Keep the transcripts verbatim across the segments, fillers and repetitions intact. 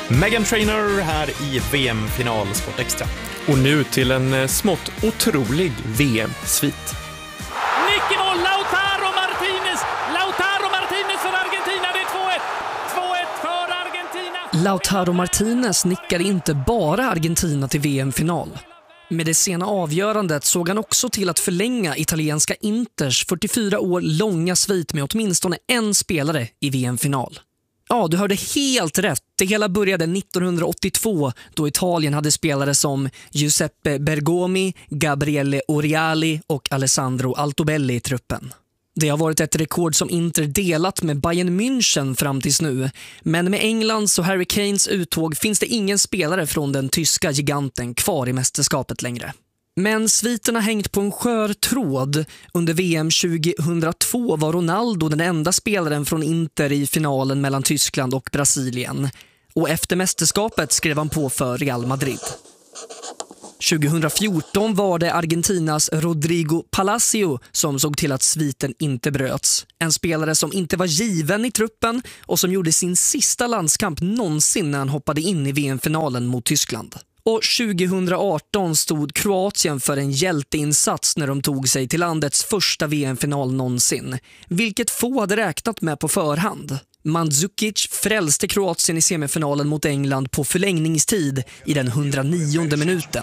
Meghan Trainor här i V M-final Sport Extra. Och nu till en smått otrolig V M-svit. Nicky-mål, Lautaro Martinez! Lautaro Martinez för Argentina, det är två ett! två ett för Argentina! Lautaro Martinez nickade inte bara Argentina till V M-final. Med det sena avgörandet såg han också till att förlänga italienska Inters fyrtiofyra år långa svit med åtminstone en spelare i V M-final. Ja, du hörde helt rätt. Det hela började nittonhundraåttiotvå då Italien hade spelare som Giuseppe Bergomi, Gabriele Oriali och Alessandro Altobelli i truppen. Det har varit ett rekord som Inter delat med Bayern München fram tills nu. Men med Englands och Harry Kanes uttåg finns det ingen spelare från den tyska giganten kvar i mästerskapet längre. Men sviterna hängt på en skör tråd. Under V M tjugohundratvå var Ronaldo den enda spelaren från Inter i finalen mellan Tyskland och Brasilien. Och efter mästerskapet skrev han på för Real Madrid. tjugohundrafjorton var det Argentinas Rodrigo Palacio som såg till att sviten inte bröts. En spelare som inte var given i truppen och som gjorde sin sista landskamp någonsin när han hoppade in i V M-finalen mot Tyskland. Och tjugohundraarton stod Kroatien för en hjälteinsats när de tog sig till landets första V M-final någonsin. Vilket få hade räknat med på förhand. Mandzukic frälste Kroatien i semifinalen mot England på förlängningstid i den hundranionde minuten.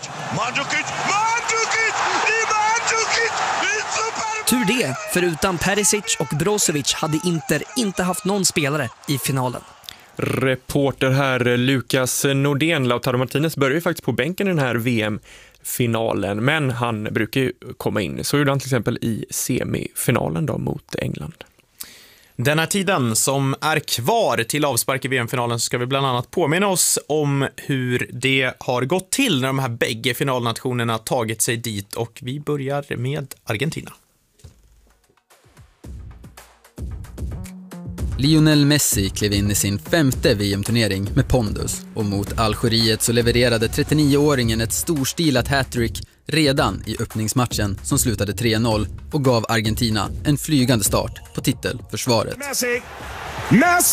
Tur det, för utan Perisic och Brozovic hade Inter inte haft någon spelare i finalen. Reporter här Lukas Nordén. Lautaro Martinez börjar ju faktiskt på bänken i den här V M-finalen, men han brukar ju komma in. Så gjorde han till exempel i semifinalen då mot England. Den här tiden som är kvar till avspark i V M-finalen så ska vi bland annat påminna oss om hur det har gått till när de här bägge finalnationerna tagit sig dit, och vi börjar med Argentina. Lionel Messi klev in i sin femte V M-turnering med pondus, och mot Algeriet så levererade trettionioåringen ett storstilat hattrick redan i öppningsmatchen som slutade tre noll och gav Argentina en flygande start på titelförsvaret. Messi! Messi!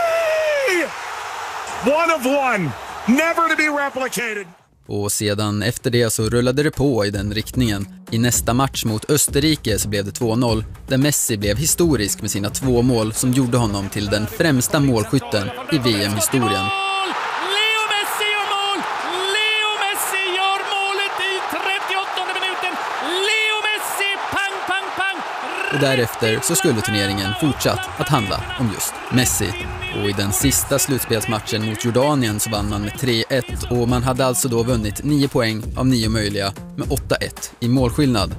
One of one! Never to be replicated! Och sedan efter det så rullade det på i den riktningen. I nästa match mot Österrike så blev det två noll, där Messi blev historisk med sina två mål som gjorde honom till den främsta målskytten i V M-historien. Leo Messi gör mål! Leo Messi gör målet i trettioåttonde minuten! Leo Messi, pang, pang, pang! Och därefter så skulle turneringen fortsatt att handla om just Messi. Och i den sista slutspelsmatchen mot Jordanien så vann man med tre ett, och man hade alltså då vunnit nio poäng av nio möjliga med åtta ett i målskillnad.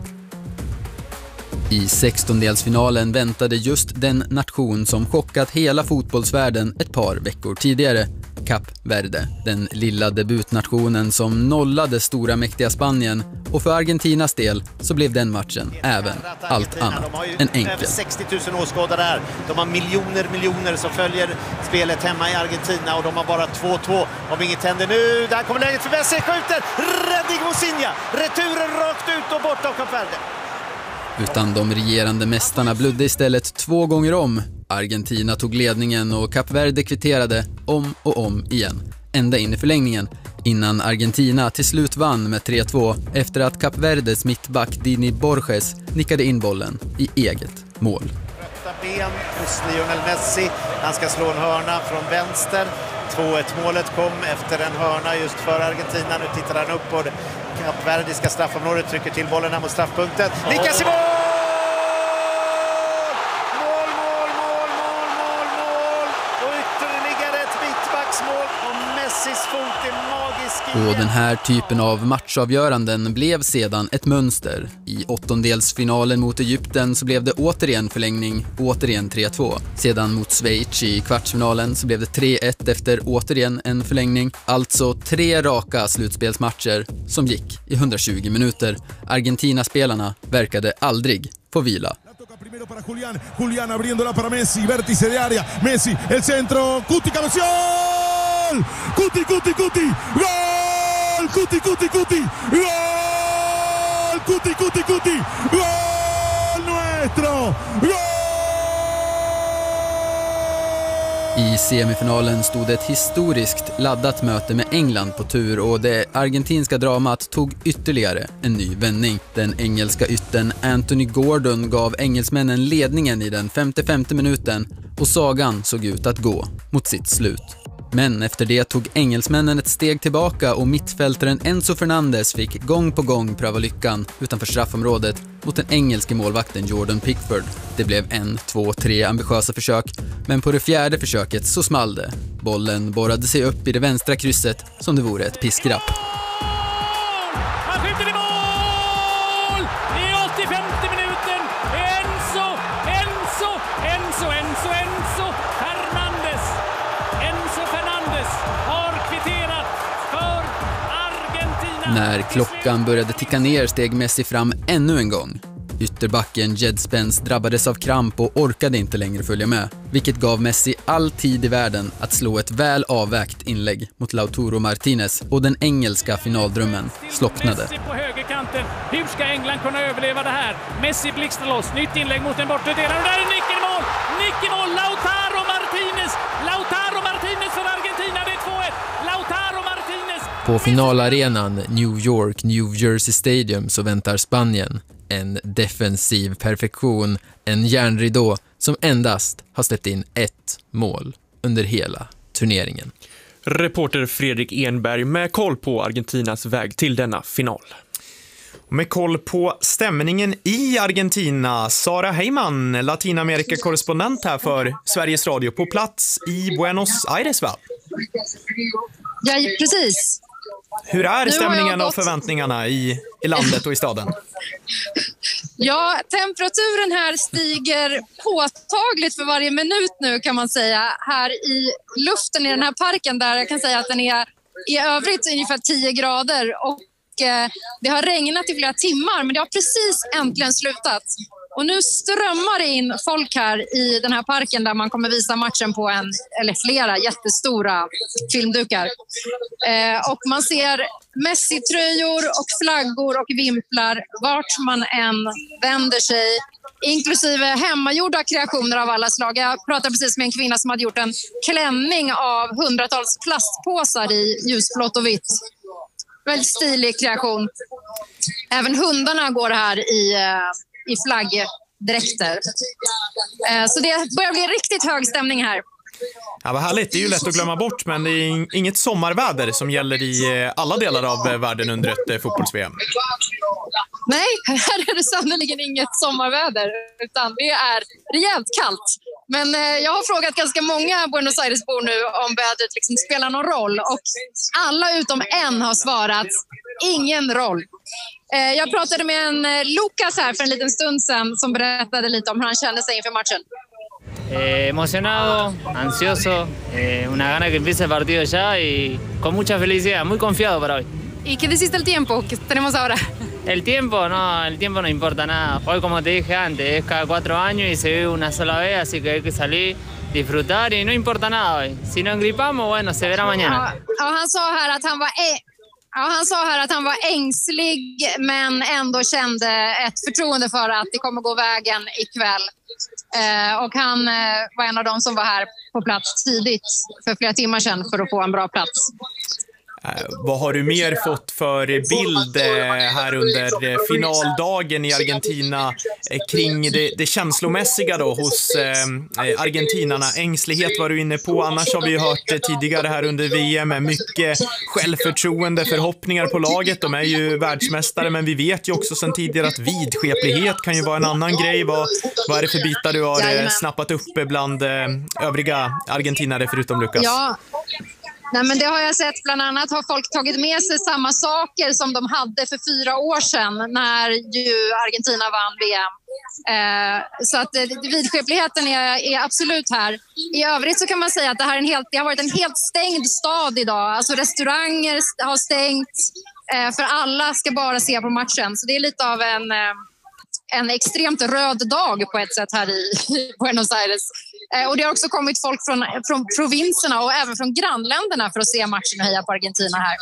I sextondelsfinalen väntade just den nation som chockat hela fotbollsvärlden ett par veckor tidigare, Kap Verde, den lilla debutnationen som nollade stora mäktiga Spanien, och för Argentinas del så blev den matchen även allt annat än enkel. sextio tusen åskådare där. De har miljoner miljoner som följer spelet hemma i Argentina, och de har bara två två om inget händer nu. Där kommer läget för Messi, skjuter, räddning Mosinha, returen rakt ut och bort av Kap Verde. Utan de regerande mästarna blödde istället två gånger om. Argentina tog ledningen och Kap Verde kvitterade om och om igen, ända in i förlängningen, innan Argentina till slut vann med tre två efter att Kap Verdes mittback Dini Borges nickade in bollen i eget mål. Rötta ben hos Lionel Messi, han ska slå en hörna från vänster. två ett målet kom efter en hörna just för Argentina. Nu tittar han upp på Kap Verde ska straffområdet, trycker till bollen här mot straffpunkten. Nickas i mål! Mål, mål, mål, mål, mål, mål! Och ytterligare ett mittbacksmål, och Messis fot är magisk. Och den här typen av matchavgöranden blev sedan ett mönster. I åttondelsfinalen mot Egypten så blev det återigen förlängning, återigen tre två. Sedan mot Schweiz i kvartsfinalen så blev det tre ett efter återigen en förlängning. Alltså tre raka slutspelsmatcher som gick i hundratjugo minuter. Argentina-spelarna verkade aldrig få vila. Primero para Julián, Julián abriéndola para Messi, vértice de área, Messi, el centro, Cuti cabeció, Cuti, Cuti, Cuti, gol, Cuti, Cuti, Cuti, gol, Cuti, Cuti, Cuti, gol nuestro, gol! I semifinalen stod ett historiskt laddat möte med England på tur och det argentinska dramat tog ytterligare en ny vändning. Den engelska ytten Anthony Gordon gav engelsmännen ledningen i den femtiofemte minuten och sagan såg ut att gå mot sitt slut. Men efter det tog engelsmännen ett steg tillbaka och mittfältaren Enzo Fernandez fick gång på gång pröva lyckan utanför straffområdet mot den engelske målvakten Jordan Pickford. Det blev en, två, tre ambitiösa försök, men på det fjärde försöket så small det. Bollen borrade sig upp i det vänstra krysset som det vore ett piskrapp. Han skjuter i mål! I åttiofemte minuten! Enzo, Enzo, Enzo, Enzo, Enzo Fernandes! Enzo Fernandes har kvitterat för Argentina. När klockan började ticka ner steg Messi fram ännu en gång. Ytterbacken Jed Spence drabbades av kramp och orkade inte längre följa med, vilket gav Messi all tid i världen att slå ett väl avvägt inlägg mot Lautaro Martinez och den engelska finaldrömmen slocknade. Messi på högerkanten. Hur ska England kunna överleva det här? Messi blixtrar loss. Nytt inlägg mot den bortre delen. Och där är nick i mål! Nick i mål! Lautaro Martinez! Lautaro Martinez för Argentina. Det är två ett. Lautaro Martinez! På finalarenan New York, New Jersey Stadium så väntar Spanien. En defensiv perfektion, en järnridå som endast har släppt in ett mål under hela turneringen. Reporter Fredrik Enberg med koll på Argentinas väg till denna final. Med koll på stämningen i Argentina, Sara Heyman, Latinamerika-korrespondent här för Sveriges Radio på plats i Buenos Aires, va? Ja, precis. Hur är stämningen gått... och förväntningarna i, i landet och i staden? Ja, temperaturen här stiger påtagligt för varje minut nu kan man säga. Här i luften i den här parken där jag kan säga att den är i övrigt ungefär tio grader och eh, det har regnat i flera timmar men det har precis äntligen slutat. Och nu strömmar det in folk här i den här parken där man kommer visa matchen på en eller flera jättestora filmdukar. Eh, och man ser Messi-tröjor och flaggor och vimplar vart man än vänder sig. Inklusive hemmagjorda kreationer av alla slag. Jag pratade precis med en kvinna som hade gjort en klänning av hundratals plastpåsar i ljusblått och vitt. Väldigt stilig kreation. Även hundarna går här i... Eh, i flaggdräkter. Så det börjar bli riktigt hög stämning här. Ja, vad härligt. Det är ju lätt att glömma bort, men det är inget sommarväder som gäller i alla delar av världen under ett fotbolls-V M. Nej, här är det sannoliken inget sommarväder, utan det är rejält kallt. Men jag har frågat ganska många Buenos Aires-bor nu om vädret liksom spelar någon roll. Och alla utom en har svarat ingen roll. Jag pratade med en Lucas här för en liten stund sedan som berättade lite om hur han kände sig inför matchen. Eh, emocionado, ansioso, eh, una gana que empiece el partido ya y con mucha felicidad, muy confiado para hoy. ¿Y qué decís del tiempo que tenemos ahora? El tiempo, no, el tiempo no importa nada. Hoy, como te dije antes, es cada cuatro años y se vive una sola vez, así que hay que salir, disfrutar y no importa nada hoy. Si no engripamos, bueno, se verá mañana. Ja, ja, han sa här att han var... E- Ja, han sa här att han var ängslig men ändå kände ett förtroende för att det kommer gå vägen ikväll. Eh, och han eh, var en av dem som var här på plats tidigt för flera timmar sedan för att få en bra plats. Eh, vad har du mer fått för bild eh, här under finaldagen i Argentina eh, kring det, det känslomässiga då hos eh, argentinarna? Ängslighet var du inne på, annars har vi ju hört eh, tidigare här under V M med mycket självförtroende, förhoppningar på laget. De är ju världsmästare, men vi vet ju också sedan tidigare att vidskeplighet kan ju vara en annan grej. Vad, vad är det för bitar du har eh, snappat upp bland eh, övriga argentinare förutom Lucas? Ja. Nej, men det har jag sett. Bland annat har folk tagit med sig samma saker som de hade för fyra år sedan när ju Argentina vann V M. Eh, så att eh, vidskeppligheten är, är absolut här. I övrigt så kan man säga att det, här är en helt, det har varit en helt stängd stad idag. Alltså restauranger har stängt eh, för alla ska bara se på matchen. Så det är lite av en... Eh, en extremt röd dag på ett sätt här i Buenos Aires. Eh, och det har också kommit folk från, från provinserna och även från grannländerna för att se matchen och heja på Argentina här.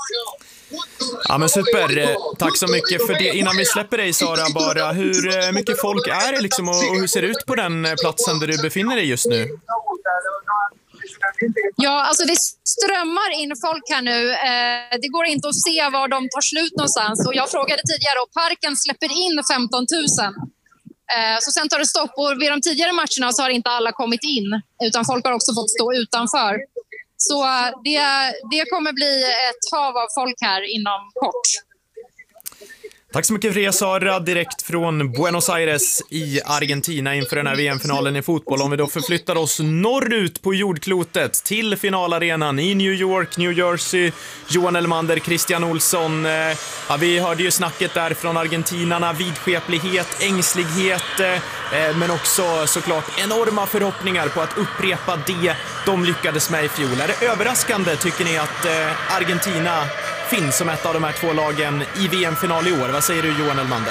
Ja, men super. Tack så mycket för det. Innan vi släpper dig, Sara, bara hur mycket folk är det liksom, och, och hur ser det ut på den platsen där du befinner dig just nu? Ja, alltså det strömmar in folk här nu. Eh, det går inte att se var de tar slut någonstans. Och jag frågade tidigare och parken släpper in femton tusen. Eh, så sen tar det stopp och vid de tidigare matcherna så har inte alla kommit in. Utan folk har också fått stå utanför. Så eh, det, det kommer bli ett hav av folk här inom kort. Tack så mycket för det, Sara, direkt från Buenos Aires i Argentina inför den här V M-finalen i fotboll. Om vi då förflyttar oss norrut på jordklotet till finalarenan i New York, New Jersey. Johan Elmander, Christian Olsson. Ja, vi hörde ju snacket där från argentinarna. Vidskeplighet, ängslighet, men också såklart enorma förhoppningar på att upprepa det de lyckades med i fjol. Är det överraskande, tycker ni, att Argentina finns som ett av de här två lagen i V M-final i år? Vad säger du, Johan Elmander?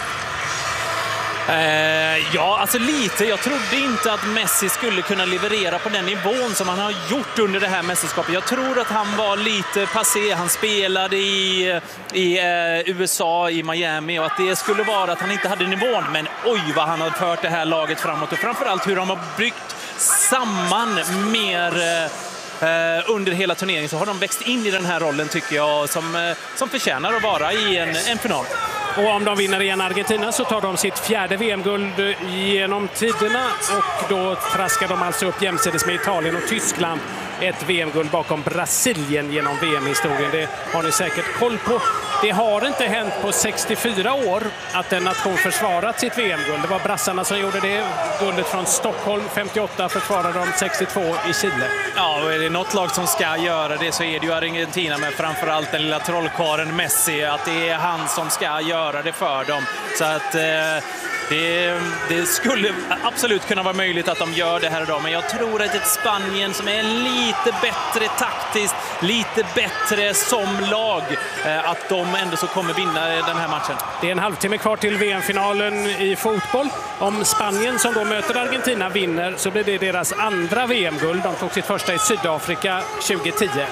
Eh, ja, alltså lite. Jag trodde inte att Messi skulle kunna leverera på den nivån som han har gjort under det här mästerskapet. Jag tror att han var lite passé. Han spelade i, i eh, U S A, i Miami, och att det skulle vara att han inte hade nivån. Men oj vad han har fört det här laget framåt, och framförallt hur de har byggt samman mer eh, Uh, under hela turneringen, så har de växt in i den här rollen, tycker jag, som, uh, som förtjänar att vara i en, en final. Och om de vinner igen Argentina så tar de sitt fjärde V M-guld genom tiderna, och då traskar de alltså upp jämsides med Italien och Tyskland ett V M-guld bakom Brasilien genom V M-historien. Det har ni säkert koll på. Det har inte hänt på sextiofyra år att en nation försvarat sitt V M-guld. Det var brassarna som gjorde det. Guldet från Stockholm femtioåtta försvarade de sextiotvå i Chile. Ja, och är det något lag som ska göra det så är det ju Argentina, men framförallt den lilla trollkaren Messi, att det är han som ska göra det för dem. Så att eh, det, det skulle absolut kunna vara möjligt att de gör det här idag, men jag tror att ett Spanien som är lite bättre taktiskt, lite bättre som lag, eh, att de ändå så kommer vinna den här matchen. Det är en halvtimme kvar till V M-finalen i fotboll. Om Spanien, som då möter Argentina, vinner så blir det deras andra V M-guld. De tog sitt första i Sydafrika tjugohundratio.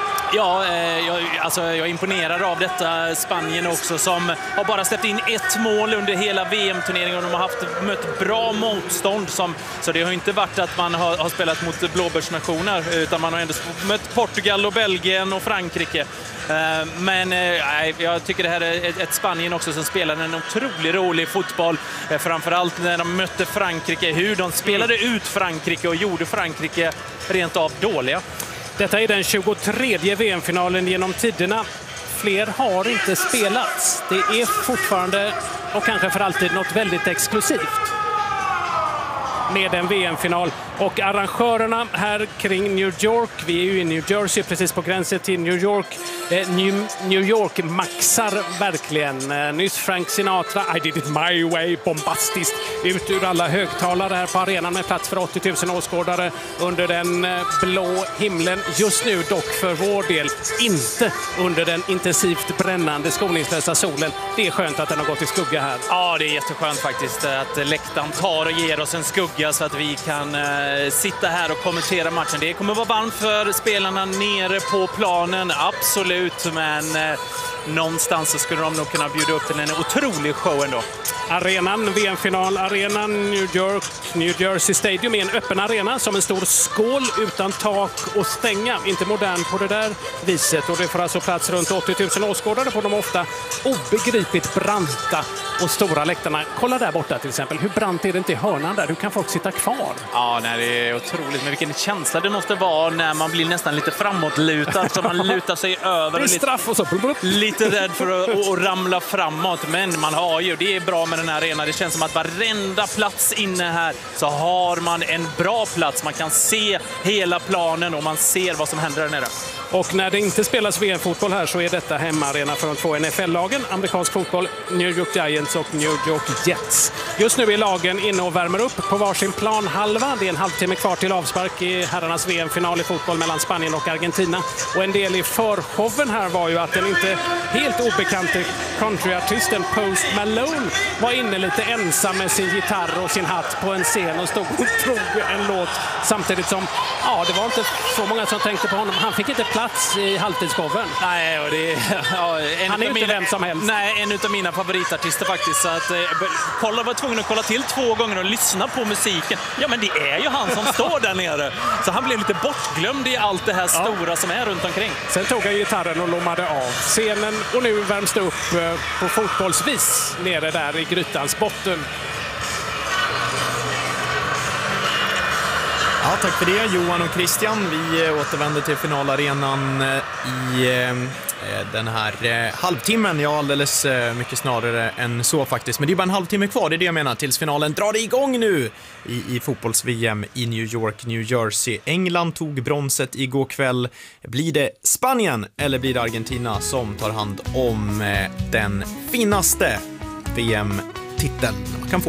Ja, eh, jag, alltså, jag är imponerad av detta Spanien också, som har bara släppt in ett mål under hela V M-turneringen, och de har haft mött bra motstånd. Som, så det har inte varit att man har, har spelat mot blåbärsnationer, utan man har ändå mött Portugal och Belgien och Frankrike. Eh, men eh, jag tycker det här är ett, ett Spanien också som spelar en otroligt rolig fotboll. Eh, framförallt när de mötte Frankrike, hur de spelade ut Frankrike och gjorde Frankrike rent av dåliga. Detta är den tjugotredje V M-finalen genom tiderna. Fler har inte spelats. Det är fortfarande, och kanske för alltid, något väldigt exklusivt med en V M-final. Och arrangörerna här kring New York, vi är ju i New Jersey, precis på gränsen till New York. Eh, New, New York maxar verkligen. Eh, nyss Frank Sinatra, I did it my way, bombastiskt ut ur alla högtalare här på arenan med plats för åttio tusen åskådare under den eh, blå himlen. Just nu dock för vår del inte under den intensivt brännande skoningslösa solen. Det är skönt att den har gått i skugga här. Ja, det är jätteskönt faktiskt att läktaren tar och ger oss en skugga så att vi kan eh, sitta här och kommentera matchen. Det kommer vara varmt för spelarna nere på planen, absolut, men eh, någonstans så skulle de nog kunna bjuda upp till en otrolig show ändå. Arenan, V M-final, arenan New York, New Jersey Stadium är en öppen arena som en stor skål utan tak och stänga. Inte modern på det där viset, och det får alltså plats runt åttio tusen åskådare på de ofta obegripligt branta och stora läktarna. Kolla där borta till exempel, hur brant är det inte i hörnan där? Hur kan folk sitta kvar? Ja, nej, det är otroligt, men vilken känsla det måste vara när man blir nästan lite framåtlutad, så man lutar sig över. Det är straff och så. Lite rädd för att, att ramla framåt, men man har ju, det är bra med den här arenan. Det känns som att varenda plats inne här så har man en bra plats. Man kan se hela planen och man ser vad som händer där nere. Och när det inte spelas V M-fotboll här så är detta hemmaarena för de två N F L-lagen, amerikansk fotboll, New York Giants och New York Jets. Just nu är lagen inne och värmer upp på varsin planhalva. Det är en halvtimme kvar till avspark i herrarnas V M-final i fotboll mellan Spanien och Argentina. Och en del i förshowen här var ju att den inte helt obekante countryartisten Post Malone var inne lite ensam med sin gitarr och sin hatt på en scen och stod och drog en låt samtidigt som, ja, det var inte så många som tänkte på honom. Han fick inte plats i halvtidsshowen. Nej, och det är, ja, en Han är ju mina, inte vem som helst. Nej, en av mina favoritartister faktiskt. Så att, eh, kolla, var tvungen att kolla till två gånger och lyssna på musiken. Ja, men det är ju han som står där nere. Så han blev lite bortglömd i allt det här stora ja. som är runt omkring. Sen tog han gitarren och lommade av scenen och nu värms det upp på fotbollsvis nere där i grytans botten. Ja, tack för det Johan och Christian. Vi återvänder till finalarenan i den här halvtimmen. Ja, alldeles mycket snarare än så faktiskt. Men det är bara en halvtimme kvar, det är det jag menar, tills finalen drar igång nu i, i fotbolls-V M i New York, New Jersey. England tog bronset igår kväll. Blir det Spanien eller blir det Argentina som tar hand om den finaste V M-titeln man kan få?